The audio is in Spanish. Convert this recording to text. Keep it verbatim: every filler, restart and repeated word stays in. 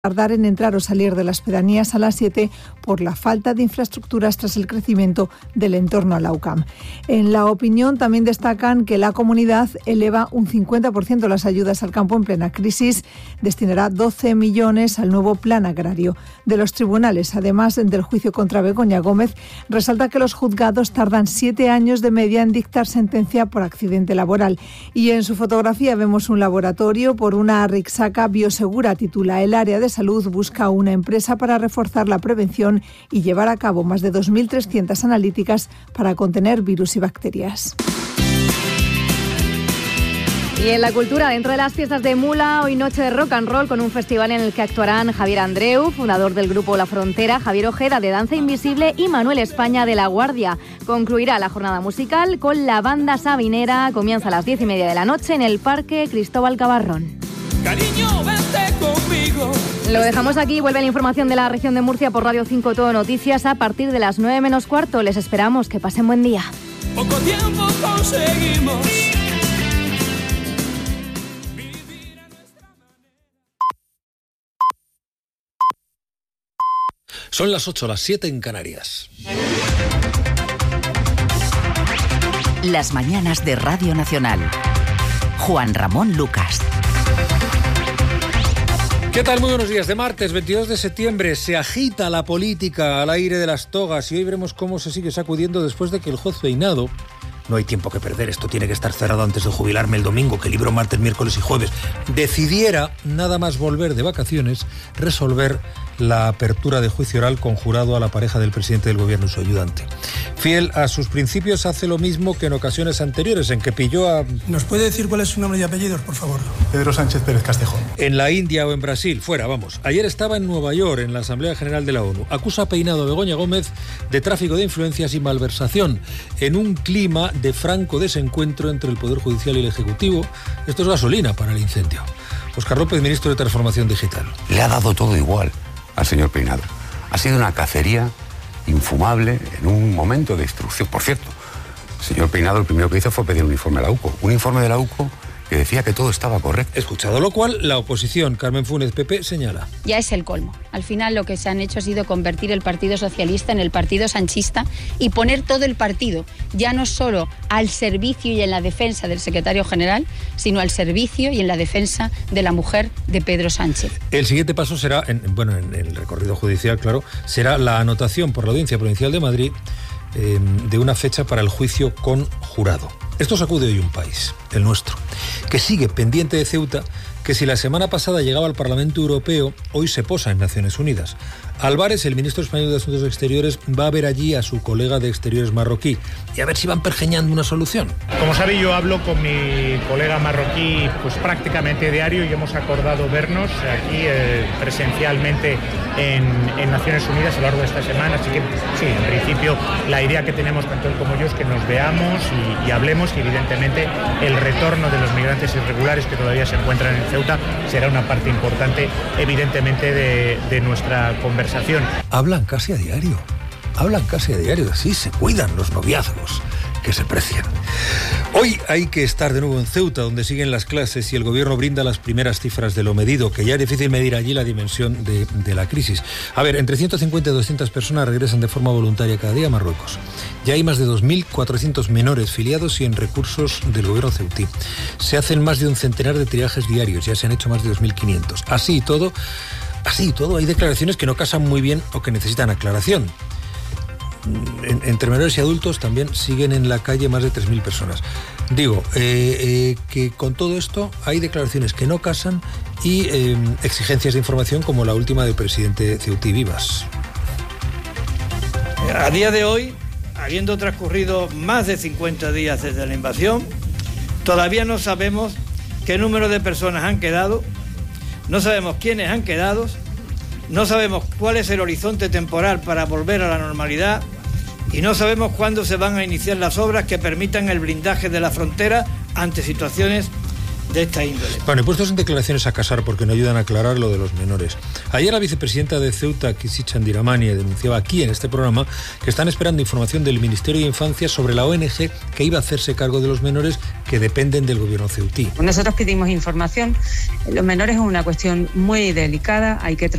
tardar en entrar o salir de las pedanías a las siete por la falta de infraestructuras tras el crecimiento del entorno a la U C A M. En la opinión también destacan que la comunidad eleva un cincuenta por ciento las ayudas al campo en plena crisis, destinará doce millones al nuevo plan agrario. De los tribunales, además del juicio contra Begoña Gómez, resalta que los juzgados tardan siete años de media en dictar sentencia por accidente laboral. Y en su fotografía vemos un laboratorio por una Rixaca biosegura, titula El área de salud busca una empresa para reforzar la prevención y llevar a cabo más de dos mil trescientas analíticas para contener virus y bacterias. Y en la cultura, dentro de las fiestas de Mula, hoy noche de rock and roll con un festival en el que actuarán Javier Andreu, fundador del grupo La Frontera, Javier Ojeda de Danza Invisible y Manuel España de La Guardia. Concluirá la jornada musical con la banda Sabinera. Comienza a las diez y media de la noche en el Parque Cristóbal Cabarrón. Cariño, vente conmigo. Lo dejamos aquí. Vuelve la información de la región de Murcia por Radio cinco Todo Noticias a partir de las nueve menos cuarto. Les esperamos. Que pasen buen día. Poco tiempo conseguimos. Son las ocho, las siete en Canarias. Las mañanas de Radio Nacional. Juan Ramón Lucas. ¿Qué tal? Muy buenos días. De martes veintidós de septiembre se agita la política al aire de las togas y hoy veremos cómo se sigue sacudiendo después de que el juez Peinado, no hay tiempo que perder, esto tiene que estar cerrado antes de jubilarme el domingo, que libro martes, miércoles y jueves, decidiera, nada más volver de vacaciones, resolver la apertura de juicio oral conjurado a la pareja del presidente del gobierno y su ayudante. Fiel a sus principios, hace lo mismo que en ocasiones anteriores, en que pilló a... ¿Nos puede decir cuál es su nombre y apellidos, por favor? Pedro Sánchez Pérez Castejón. En la India o en Brasil, fuera, vamos. Ayer estaba en Nueva York, en la Asamblea General de la ONU. Acusa a Peinado a Begoña Gómez de tráfico de influencias y malversación, en un clima de franco desencuentro entre el Poder Judicial y el Ejecutivo. Esto es gasolina para el incendio. Óscar López, ministro de Transformación Digital. Le ha dado todo igual al señor Peinado. Ha sido una cacería infumable en un momento de instrucción. Por cierto, el señor Peinado lo primero que hizo fue pedir un informe a la U C O. Un informe de la U C O que decía que todo estaba correcto. Escuchado lo cual, la oposición, Carmen Funes, P P, señala. Ya es el colmo. Al final lo que se han hecho ha sido convertir el Partido Socialista en el Partido Sanchista y poner todo el partido, ya no solo al servicio y en la defensa del secretario general, sino al servicio y en la defensa de la mujer de Pedro Sánchez. El siguiente paso será, en, bueno, en el recorrido judicial, claro, será la anotación por la Audiencia Provincial de Madrid eh, de una fecha para el juicio con jurado. Esto sacude hoy un país, el nuestro, que sigue pendiente de Ceuta, que si la semana pasada llegaba al Parlamento Europeo, hoy se posa en Naciones Unidas. Álvarez, el ministro español de Asuntos Exteriores, va a ver allí a su colega de Exteriores marroquí y a ver si van pergeñando una solución. Como sabe, yo hablo con mi colega marroquí pues prácticamente diario y hemos acordado vernos aquí eh, presencialmente en, en Naciones Unidas a lo largo de esta semana. Así que sí, en principio la idea que tenemos tanto él como yo es que nos veamos y, y hablemos, y evidentemente el retorno de los migrantes irregulares que todavía se encuentran en Ceuta será una parte importante evidentemente de, de nuestra conversación. Hablan casi a diario, hablan casi a diario, así se cuidan los noviazgos que se precian. Hoy hay que estar de nuevo en Ceuta, donde siguen las clases y el gobierno brinda las primeras cifras de lo medido, que ya es difícil medir allí la dimensión de, de la crisis. A ver, entre ciento cincuenta y doscientas personas regresan de forma voluntaria cada día a Marruecos. Ya hay más de dos mil cuatrocientos menores filiados y en recursos del gobierno ceutí. Se hacen más de un centenar de triajes diarios, ya se han hecho más de dos mil quinientos. Así y todo... Así y todo, hay declaraciones que no casan muy bien o que necesitan aclaración. En, entre menores y adultos también siguen en la calle más de tres mil personas. Digo, eh, eh, que con todo esto hay declaraciones que no casan y eh, exigencias de información como la última del presidente ceutí, Vivas. A día de hoy, habiendo transcurrido más de cincuenta días desde la invasión, todavía no sabemos qué número de personas han quedado. No sabemos quiénes han quedado, no sabemos cuál es el horizonte temporal para volver a la normalidad y no sabemos cuándo se van a iniciar las obras que permitan el blindaje de la frontera ante situaciones de esta índole. Bueno, y puestos en declaraciones a Casar porque no ayudan a aclarar lo de los menores. Ayer la vicepresidenta de Ceuta, Kisi Chandiramani, denunciaba aquí en este programa que están esperando información del Ministerio de Infancia sobre la O N G que iba a hacerse cargo de los menores que dependen del gobierno ceutí. Nosotros pedimos información. Los menores es una cuestión muy delicada, hay que